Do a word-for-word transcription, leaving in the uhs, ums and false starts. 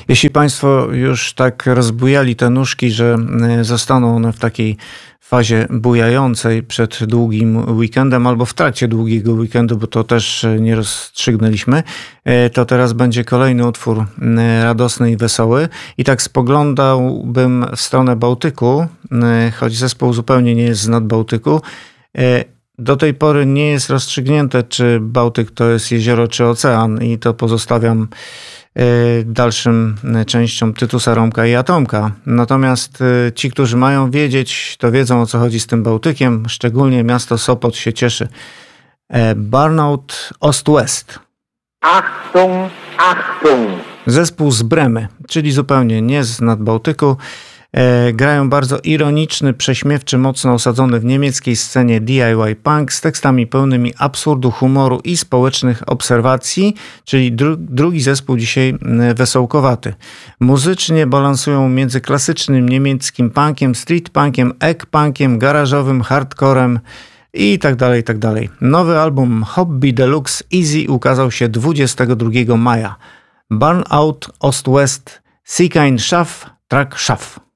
Jeśli Państwo już tak rozbujali te nóżki, że zostaną one w takiej fazie bujającej przed długim weekendem albo w trakcie długiego weekendu, bo to też nie rozstrzygnęliśmy, to teraz będzie kolejny utwór radosny i wesoły. I tak spoglądałbym w stronę Bałtyku, choć zespół zupełnie nie jest z Nadbałtyku. Do tej pory nie jest rozstrzygnięte, czy Bałtyk to jest jezioro, czy ocean, i to pozostawiam dalszym częściom Tytusa, Romka i Atomka. Natomiast ci, którzy mają wiedzieć, to wiedzą, o co chodzi z tym Bałtykiem. Szczególnie miasto Sopot się cieszy. Burnout Ost-West. Achtung, Achtung! Zespół z Bremy, czyli zupełnie nie z Nadbałtyku. E, grają bardzo ironiczny, prześmiewczy, mocno osadzony w niemieckiej scenie D I Y punk z tekstami pełnymi absurdu, humoru i społecznych obserwacji, czyli dru- drugi zespół dzisiaj wesołkowaty. Muzycznie balansują między klasycznym niemieckim punkiem, street punkiem, egg punkiem, garażowym, hardcorem i tak dalej, i tak dalej. Nowy album Hobby Deluxe Easy ukazał się dwudziestego drugiego maja. Burnout Ost-West, Sie kein Schaff, Track Schaff.